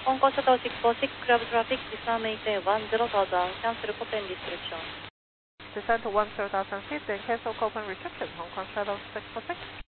Hong Kong Shuttle 646, Club Traffic, descend maintain 10,000, cancel Copen restriction. Descend to 10,000 feet, then cancel Copen restriction, Hong Kong Shuttle 646.